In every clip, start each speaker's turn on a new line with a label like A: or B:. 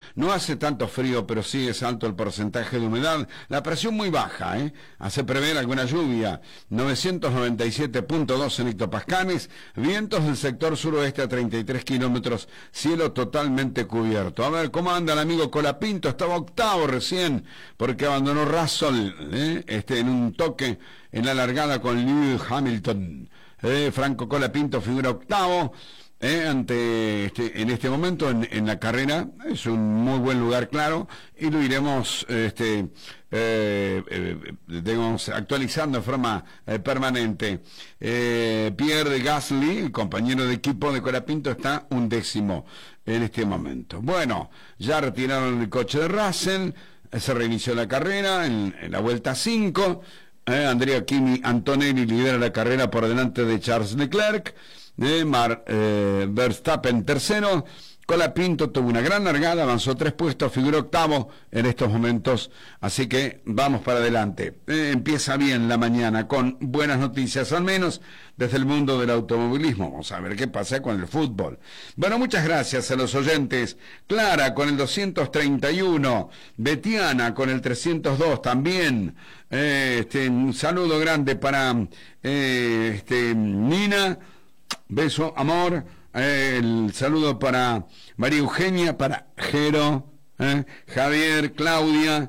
A: No hace tanto frío, pero sí es alto el porcentaje de humedad. La presión muy baja, hace prever alguna lluvia. 997.2 en hectopascales. Vientos del sector suroeste a 33 kilómetros. Cielo totalmente cubierto. A ver, ¿cómo anda el amigo Colapinto? Estaba octavo recién, porque abandonó Russell, en un toque en la largada con Lewis Hamilton. Franco Colapinto figura octavo. En este momento en la carrera. Es un muy buen lugar, claro, y lo iremos actualizando de forma permanente. Pierre Gasly, el compañero de equipo de Colapinto, está 11º en este momento. Bueno, ya retiraron el coche de Russell, se reinició la carrera en la vuelta 5. Andrea Kimi Antonelli lidera la carrera por delante de Charles Leclerc. Verstappen tercero. Colapinto tuvo una gran largada, avanzó 3 puestos, figuró octavo en estos momentos, así que vamos para adelante. Empieza bien la mañana con buenas noticias, al menos desde el mundo del automovilismo. Vamos a ver qué pasa con el fútbol. Bueno, muchas gracias a los oyentes. Clara con el 231, Betiana con el 302 también. Un saludo grande para Nina, beso, amor. El saludo para María Eugenia, para Jero, Javier, Claudia,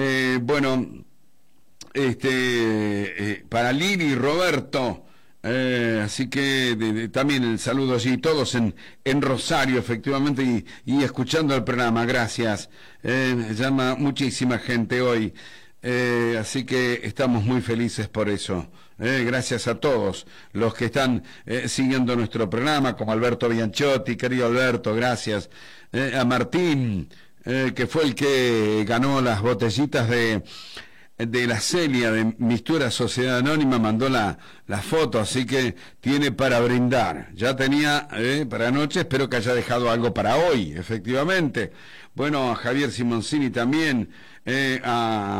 A: para Lili y Roberto, así que también el saludo allí, todos en Rosario, efectivamente, y escuchando el programa, gracias. Llama muchísima gente hoy, así que estamos muy felices por eso. Gracias a todos los que están siguiendo nuestro programa, como Alberto Bianchotti, querido Alberto, gracias. A Martín, que fue el que ganó las botellitas de la Celia de Mistura Sociedad Anónima, mandó la foto, así que tiene para brindar. Ya tenía para anoche, espero que haya dejado algo para hoy, efectivamente. Bueno, a Javier Simoncini también, a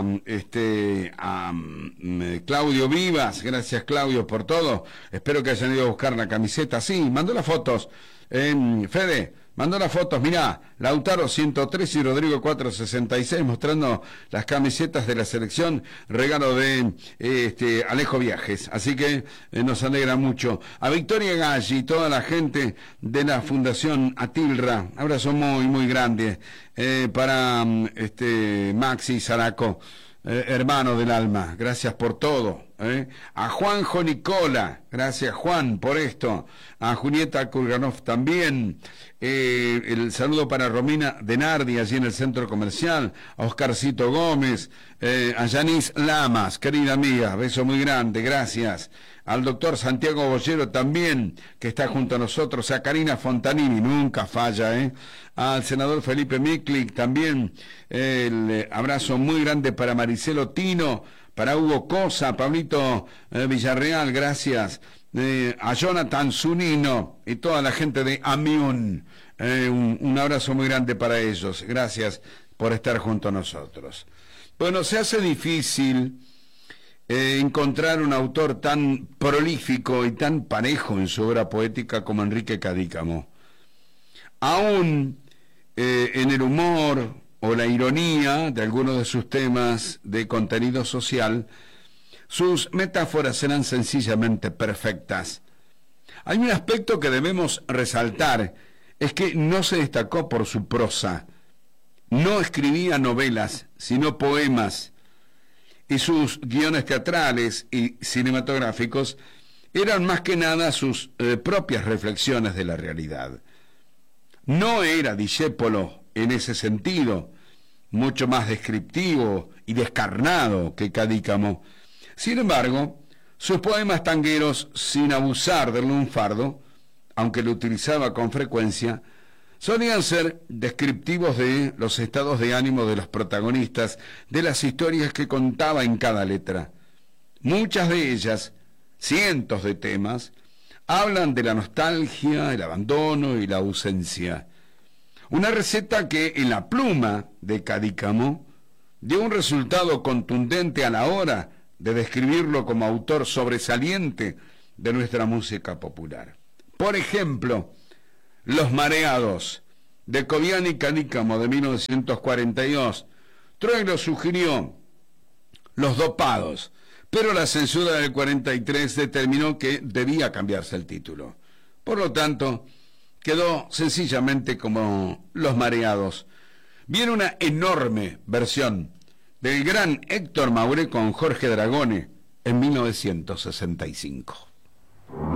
A: Claudio Vivas, gracias Claudio por todo. Espero que hayan ido a buscar la camiseta. Sí, mandó las fotos. Fede, mandó las fotos, mirá, Lautaro 103 y Rodrigo 466 mostrando las camisetas de la selección, regalo de Alejo Viajes, así que nos alegra mucho. A Victoria Galli y toda la gente de la Fundación Atilra, abrazo muy muy grande para Maxi Zaraco, hermano del alma, gracias por todo. A Juanjo Nicola, gracias Juan por esto. A Julieta Kurganov también. El saludo para Romina Denardi allí en el centro comercial. A Oscarcito Gómez, a Yanis Lamas, querida amiga, beso muy grande, gracias. Al doctor Santiago Bollero también, que está junto a nosotros. A Karina Fontanini, nunca falla, Al senador Felipe Miklik también, el abrazo muy grande para Maricelo Tino, para Hugo Cosa, Pablito Villarreal, gracias. A Jonathan Zunino y toda la gente de Amiun, un abrazo muy grande para ellos, gracias por estar junto a nosotros. Bueno, se hace difícil encontrar un autor tan prolífico y tan parejo en su obra poética como Enrique Cadícamo. Aún en el humor o la ironía de algunos de sus temas de contenido social, sus metáforas eran sencillamente perfectas. Hay un aspecto que debemos resaltar, es que no se destacó por su prosa, no escribía novelas, sino poemas, y sus guiones teatrales y cinematográficos eran más que nada sus propias reflexiones de la realidad. No era Discépolo en ese sentido, mucho más descriptivo y descarnado que Cadícamo. Sin embargo, sus poemas tangueros, sin abusar del lunfardo, aunque lo utilizaba con frecuencia, solían ser descriptivos de los estados de ánimo de los protagonistas, de las historias que contaba en cada letra. Muchas de ellas, cientos de temas, hablan de la nostalgia, el abandono y la ausencia. Una receta que en la pluma de Cadícamo dio un resultado contundente a la hora de describirlo como autor sobresaliente de nuestra música popular. Por ejemplo, Los Mareados, de Coviani y Canícamo de 1942. Troilo sugirió Los dopados, pero la censura del 43 determinó que debía cambiarse el título. Por lo tanto, quedó sencillamente como Los mareados. Viene una enorme versión del gran Héctor Mauré con Jorge Dragone en 1965.